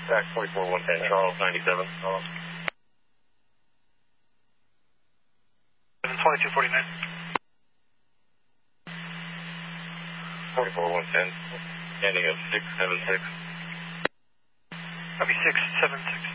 Back 44110, Charles 97. 2249. 44110, ending of 676. Copy 676.